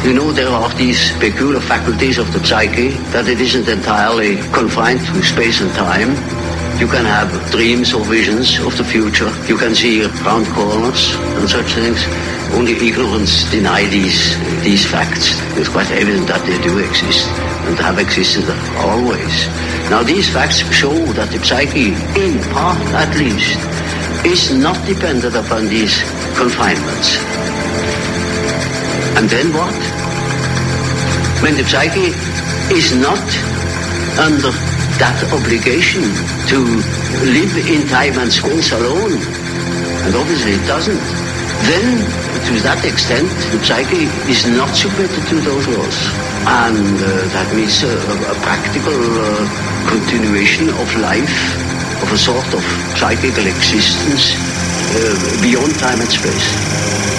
You know, there are these peculiar faculties of the psyche, that it isn't entirely confined to space and time. You can have dreams or visions of the future. You can see round corners and such things. Only ignorance deny these facts. It's quite evident that they do exist and have existed always. Now, these facts show that the psyche, in part at least, is not dependent upon these confinements. And then what? When the psyche is not under that obligation to live in time and space alone, and obviously it doesn't, then to that extent the psyche is not submitted to those laws. And that means a practical continuation of life, of a sort of psychical existence beyond time and space.